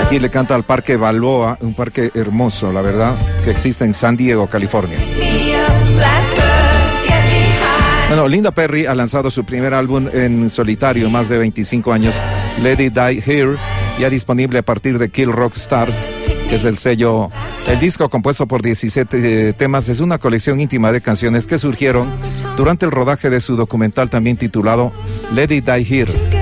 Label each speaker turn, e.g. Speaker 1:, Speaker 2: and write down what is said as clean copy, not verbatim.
Speaker 1: Aquí le canta al Parque Balboa, un parque hermoso, la verdad, que existe en San Diego, California. Bueno, Linda Perry ha lanzado su primer álbum en solitario, más de 25 años, Let It Die Here, ya disponible a partir de Kill Rock Stars, que es el sello. El disco, compuesto por 17 temas, es una colección íntima de canciones que surgieron durante el rodaje de su documental también titulado Let It Die Here.